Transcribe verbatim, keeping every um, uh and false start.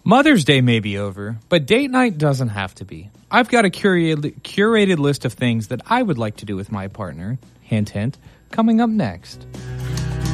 Mother's Day may be over, but date night doesn't have to be. I've got a curated, curated list of things that I would like to do with my partner, hint hint, coming up next.